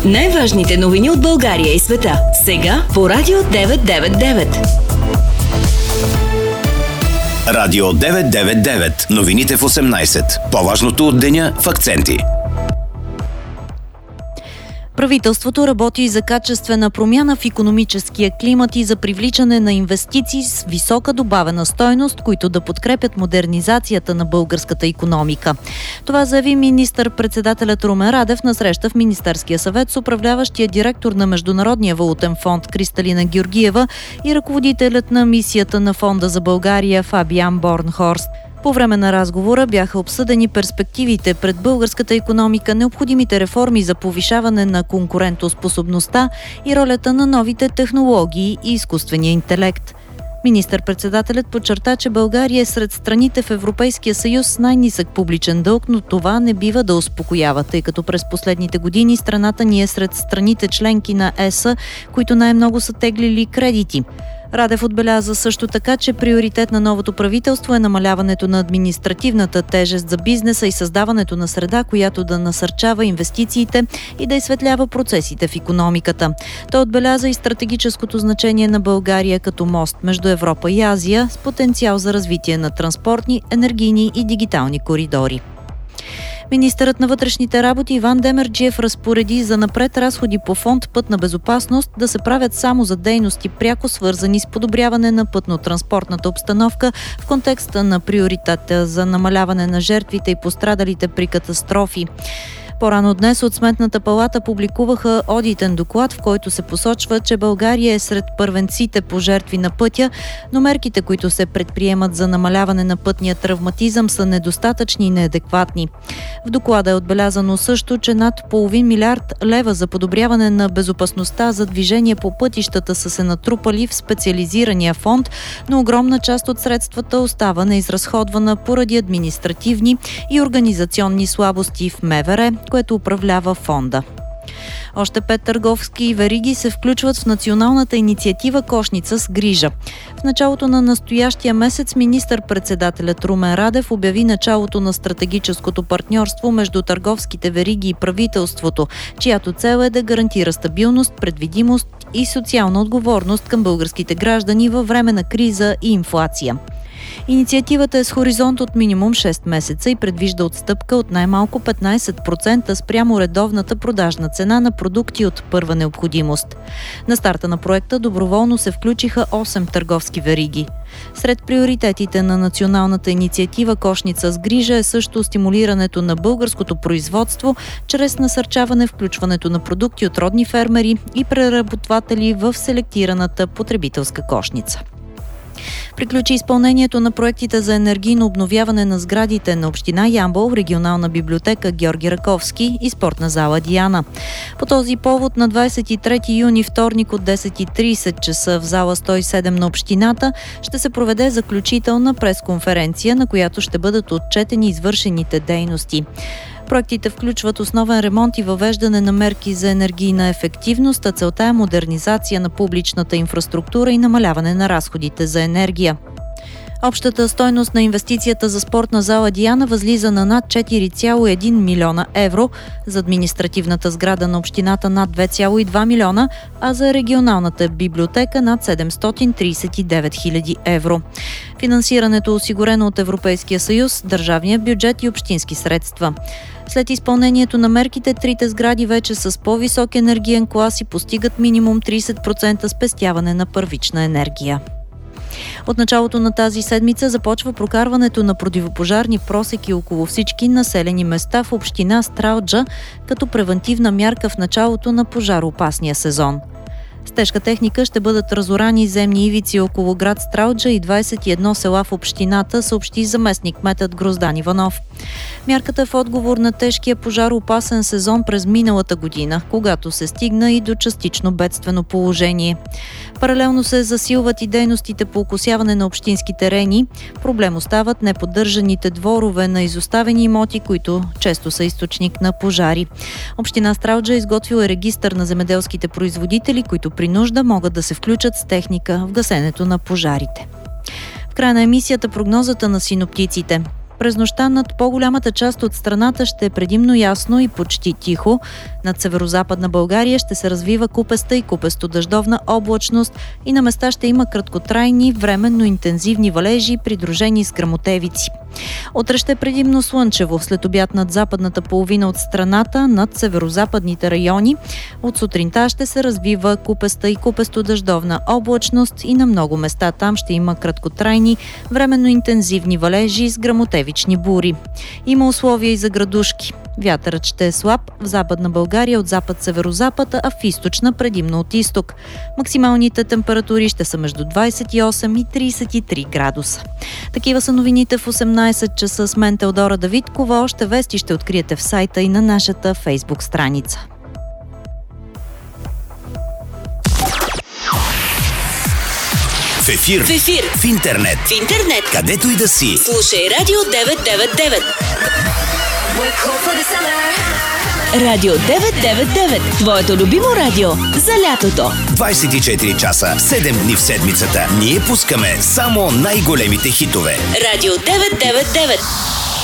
Най-важните новини от България и света. Сега по Радио 999. Радио 999. Новините в 18. По-важното от деня в акценти. Правителството работи за качествена промяна в икономическия климат и за привличане на инвестиции с висока добавена стойност, които да подкрепят модернизацията на българската икономика. Това заяви министър-председателят Румен Радев на среща в Министерския съвет с управляващия директор на Международния валутен фонд Кристалина Георгиева и ръководителят на мисията на Фонда за България Фабиан Борнхорст. По време на разговора бяха обсъдени перспективите пред българската икономика, необходимите реформи за повишаване на конкурентоспособността и ролята на новите технологии и изкуствения интелект. Министър-председателят подчерта, че България е сред страните в Европейския съюз с най-нисък публичен дълг, но това не бива да успокоява, тъй като през последните години страната ни е сред страните членки на ЕС, които най-много са теглили кредити. Радев отбеляза също така, че приоритет на новото правителство е намаляването на административната тежест за бизнеса и създаването на среда, която да насърчава инвестициите и да изсветлява процесите в икономиката. Той отбеляза и стратегическото значение на България като мост между Европа и Азия с потенциал за развитие на транспортни, енергийни и дигитални коридори. Министърът на вътрешните работи Иван Демерджиев разпореди за напред разходи по фонд „Пътна безопасност“ да се правят само за дейности, пряко свързани с подобряване на пътно-транспортната обстановка в контекста на приоритета за намаляване на жертвите и пострадалите при катастрофи. По-рано днес от Сметната палата публикуваха одитен доклад, в който се посочва, че България е сред първенците по жертви на пътя, но мерките, които се предприемат за намаляване на пътния травматизъм, са недостатъчни и неадекватни. В доклада е отбелязано също, че над половин милиард лева за подобряване на безопасността за движение по пътищата са се натрупали в специализирания фонд, но огромна част от средствата остава неизразходвана поради административни и организационни слабости в МВР, което управлява фонда. Още 5 търговски вериги се включват в националната инициатива „Кошница с грижа“. В началото на настоящия месец министър-председателят Румен Радев обяви началото на стратегическото партньорство между търговските вериги и правителството, чиято цел е да гарантира стабилност, предвидимост и социална отговорност към българските граждани във време на криза и инфлация. Инициативата е с хоризонт от минимум 6 месеца и предвижда отстъпка от най-малко 15% спрямо редовната продажна цена на продукти от първа необходимост. На старта на проекта доброволно се включиха 8 търговски вериги. Сред приоритетите на националната инициатива „Кошница с грижа“ е също стимулирането на българското производство чрез насърчаване включването на продукти от родни фермери и преработватели в селектираната потребителска кошница. Приключи изпълнението на проектите за енергийно обновяване на сградите на община Ямбол, регионална библиотека Георги Раковски и спортна зала Диана. По този повод на 23 юни, вторник от 10:30 часа в зала 107 на общината ще се проведе заключителна пресконференция, на която ще бъдат отчетени извършените дейности. Проектите включват основен ремонт и въвеждане на мерки за енергийна ефективност, а целта е модернизация на публичната инфраструктура и намаляване на разходите за енергия. Общата стойност на инвестицията за спортна зала Диана възлиза на над 4,1 милиона евро, за административната сграда на общината над 2,2 милиона, а за регионалната библиотека над 739 хиляди евро. Финансирането е осигурено от Европейския съюз, държавния бюджет и общински средства. След изпълнението на мерките, трите сгради вече са с по-висок енергиен клас и постигат минимум 30% спестяване на първична енергия. От началото на тази седмица започва прокарването на противопожарни просеки около всички населени места в община Стралджа като превантивна мярка в началото на пожароопасния сезон. С тежка техника ще бъдат разорани земни ивици около град Стралджа и 21 села в общината, съобщи заместник-кметът Гроздан Иванов. Мярката е в отговор на тежкия пожароопасен сезон през миналата година, когато се стигна и до частично бедствено положение. Паралелно се засилват и дейностите по окосяване на общински терени. Проблем остават неподдържаните дворове на изоставени имоти, които често са източник на пожари. Община Стралджа е изготвила регистър на земеделските производители, които при нужда могат да се включат с техника в гасенето на пожарите. В края на емисията прогнозата на синоптиците. През нощта над по-голямата част от страната ще е предимно ясно и почти тихо. Над северозападна България ще се развива купеста и купесто-дъждовна облачност и на места ще има краткотрайни, временно интензивни валежи, придружени с гръмотевици. Утре ще е предимно слънчево, след обяд над западната половина от страната, над северозападните райони. От сутринта ще се развива купеста и купесто-дъждовна облачност и на много места там ще има краткотрайни, временно интензивни валежи с гръмотевични бури. Има условия и за градушки. Вятърът ще е слаб в западна България от запад-северозапад, а в източна предимно от изток. Максималните температури ще са между 28 и 33 градуса. Такива са новините в 18 часа с мен Теодора Давидкова. Още вести ще откриете в сайта и на нашата Фейсбук страница. В ефир. В интернет. Където и да си. Слушай Радио 999. Радио 999. Твоето любимо радио за лятото. 24 часа, 7 дни в седмицата. Ние пускаме само най-големите хитове. Радио 999.